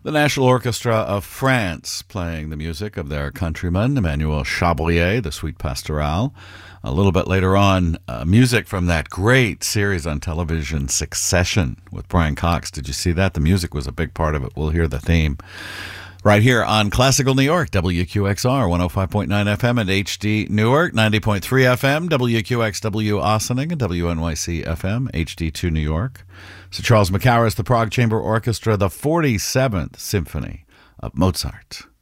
The National Orchestra of France playing the music of their countryman, Emmanuel Chabrier, the Suite Pastorale. A little bit later on, music from that great series on television, Succession, with Brian Cox. Did you see that? The music was a big part of it. We'll hear the theme right here on Classical New York, WQXR, 105.9 FM and HD Newark, 90.3 FM, WQXW Ossining, and WNYC FM, HD2 New York. So Charles Mackarus, the Prague Chamber Orchestra, the 47th Symphony of Mozart.